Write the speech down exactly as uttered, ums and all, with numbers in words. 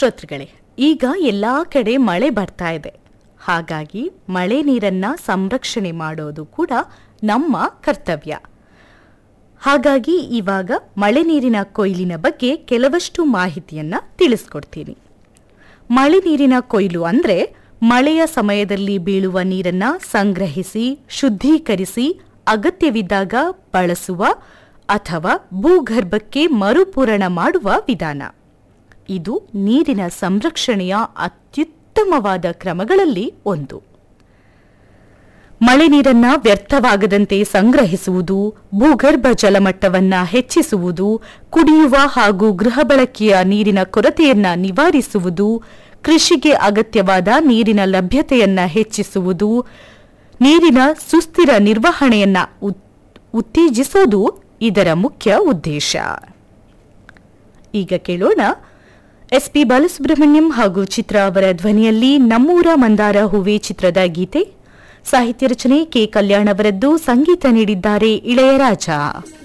ಶ್ರೋತೃಗಳೇ, ಈಗ ಎಲ್ಲಾ ಕಡೆ ಮಳೆ ಬರ್ತಾ ಇದೆ. ಹಾಗಾಗಿ ಮಳೆ ನೀರನ್ನ ಸಂರಕ್ಷಣೆ ಮಾಡೋದು ಕೂಡ ನಮ್ಮ ಕರ್ತವ್ಯ. ಹಾಗಾಗಿ ಇವಾಗ ಮಳೆ ನೀರಿನ ಕೊಯ್ಲಿನ ಬಗ್ಗೆ ಕೆಲವಷ್ಟು ಮಾಹಿತಿಯನ್ನ ತಿಳಿಸ್ಕೊಡ್ತೀನಿ. ಮಳೆ ನೀರಿನ ಕೊಯ್ಲು ಅಂದ್ರೆ ಮಳೆಯ ಸಮಯದಲ್ಲಿ ಬೀಳುವ ನೀರನ್ನ ಸಂಗ್ರಹಿಸಿ, ಶುದ್ಧೀಕರಿಸಿ, ಅಗತ್ಯವಿದ್ದಾಗ ಬಳಸುವ ಅಥವಾ ಭೂಗರ್ಭಕ್ಕೆ ಮರುಪೂರಣ ಮಾಡುವ ವಿಧಾನ. ಇದು ನೀರಿನ ಸಂರಕ್ಷಣೆಯ ಅತ್ಯುತ್ತಮವಾದ ಕ್ರಮಗಳಲ್ಲಿ ಒಂದು. ಮಳೆ ನೀರನ್ನ ವ್ಯರ್ಥವಾಗದಂತೆ ಸಂಗ್ರಹಿಸುವುದು, ಭೂಗರ್ಭ ಜಲಮಟ್ಟವನ್ನ ಹೆಚ್ಚಿಸುವುದು, ಕುಡಿಯುವ ಹಾಗೂ ಗೃಹ ಬಳಕೆಯ ನೀರಿನ ಕೊರತೆಯನ್ನ ನಿವಾರಿಸುವುದು, ಕೃಷಿಗೆ ಅಗತ್ಯವಾದ ನೀರಿನ ಲಭ್ಯತೆಯನ್ನ ಹೆಚ್ಚಿಸುವುದು, ನೀರಿನ ಸುಸ್ಥಿರ ನಿರ್ವಹಣೆಯನ್ನ ಉತ್ತೇಜಿಸುವುದು ಇದರ ಮುಖ್ಯ ಉದ್ದೇಶ. ಈಗ ಕೇಳೋಣ ಎಸ್ ಪಿ ಬಾಲಸುಬ್ರಹ್ಮಣ್ಯಂ ಹಾಗೂ ಚಿತ್ರ ಅವರ ಧ್ವನಿಯಲ್ಲಿ ನಮ್ಮೂರ ಮಂದಾರ ಹೂವೆ ಚಿತ್ರದ ಗೀತೆ. ಸಾಹಿತ್ಯ ರಚನೆ ಕೆ ಕಲ್ಯಾಣ್ ಅವರದ್ದು, ಸಂಗೀತ ನೀಡಿದ್ದಾರೆ ಇಳೆಯರಾಜ.